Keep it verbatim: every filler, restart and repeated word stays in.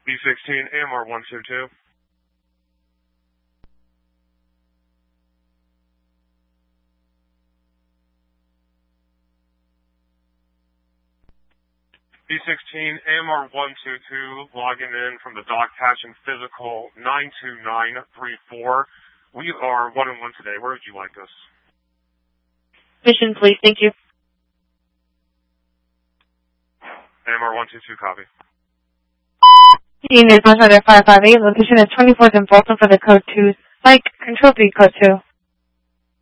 B sixteen, A M R one two two. B sixteen, A M R one two two, logging in from the dog patch and physical nine two nine three four. We are one and one today. Where would you like us? Mission, please. Thank you. A M R one two two, copy. Unit is five five eight. Location is twenty-fourth and Bolton for the code two. Mike, control three, code two.